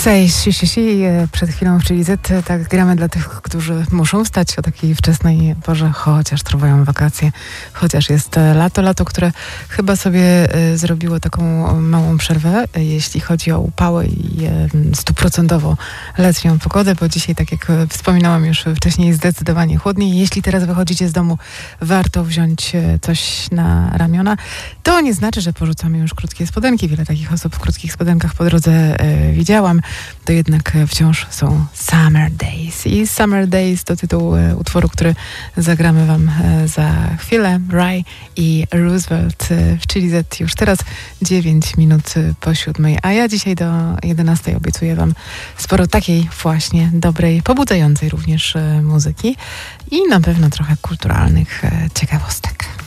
Say, przed chwilą w Chili Z. Tak gramy dla tych, którzy muszą wstać o takiej wczesnej porze, chociaż trwają wakacje, chociaż jest lato, które chyba sobie zrobiło taką małą przerwę, jeśli chodzi o upały i stuprocentowo letnią pogodę, bo dzisiaj, tak jak wspominałam już wcześniej, zdecydowanie chłodniej. Jeśli teraz wychodzicie z domu, warto wziąć coś na ramiona. To nie znaczy, że porzucamy już krótkie spodenki. Wiele takich osób w krótkich spodenkach po drodze widziałam. To jednak wciąż są Summer Days. I Summer Days to tytuł utworu, który zagramy wam za chwilę. Rye i Roosevelt w Chili Z już teraz 9 minut po 7. A ja dzisiaj do 11 obiecuję wam sporo takiej właśnie dobrej, pobudzającej również muzyki i na pewno trochę kulturalnych ciekawostek.